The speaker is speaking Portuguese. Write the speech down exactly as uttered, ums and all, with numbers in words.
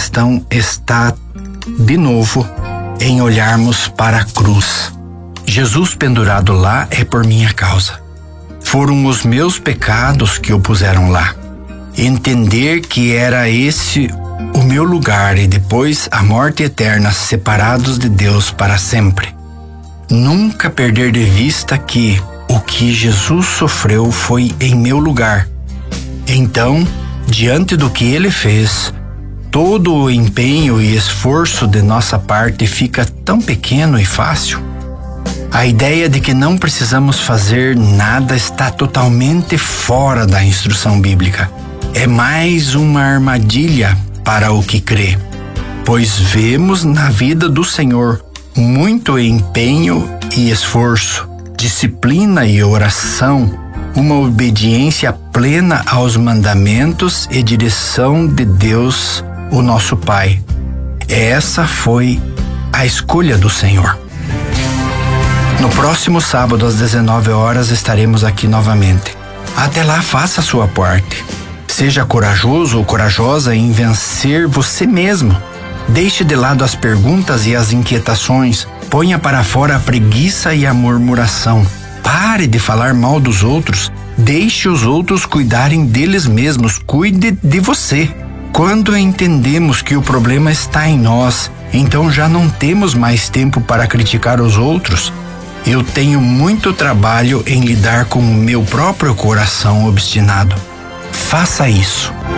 questão está, de novo, em olharmos para a cruz. Jesus pendurado lá é por minha causa. Foram os meus pecados que o puseram lá. Entender que era esse o meu lugar e depois a morte eterna, separados de Deus para sempre. Nunca perder de vista que o que Jesus sofreu foi em meu lugar. Então, diante do que ele fez, todo o empenho e esforço de nossa parte fica tão pequeno e fácil. A ideia de que não precisamos fazer nada está totalmente fora da instrução bíblica. É mais uma armadilha para o que crê, pois vemos na vida do Senhor muito empenho e esforço, disciplina e oração, uma obediência plena aos mandamentos e direção de Deus, o nosso Pai. Essa foi a escolha do Senhor. No próximo sábado, às dezenove horas, estaremos aqui novamente. Até lá, faça a sua parte. Seja corajoso ou corajosa em vencer você mesmo. Deixe de lado as perguntas e as inquietações. Ponha para fora a preguiça e a murmuração. Pare de falar mal dos outros. Deixe os outros cuidarem deles mesmos. Cuide de você. Quando entendemos que o problema está em nós, então já não temos mais tempo para criticar os outros. Eu tenho muito trabalho em lidar com o meu próprio coração obstinado. Faça isso.